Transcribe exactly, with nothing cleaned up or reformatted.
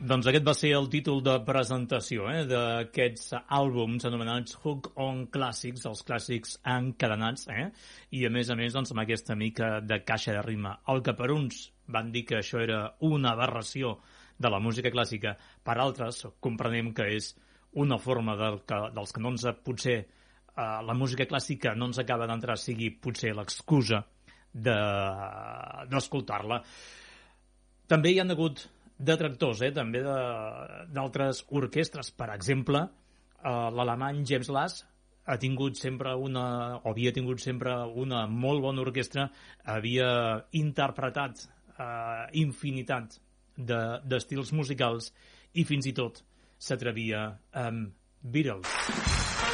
Doncs aquest va ser el títol de presentació eh, d'aquests àlbums anomenats Hook on Classics, els clàssics encadenats, eh? I a més a més doncs, amb aquesta mica de caixa de ritme. El que per uns van dir que això era una aberració de la música clàssica, per altres comprenem que és una forma del que, dels que no ens potser eh, la música clàssica no ens acaba d'entrar, sigui potser l'excusa d'escoltar-la. De, També hi ha hagut detractors, eh, també d'altres orquestres. Per exemple, eh, l'alemany James Last ha tingut sempre una, o havia tingut sempre una molt bona orquestra, havia interpretat eh, infinitat d'estils de, musicals i fins i tot s'atrevia amb Beatles.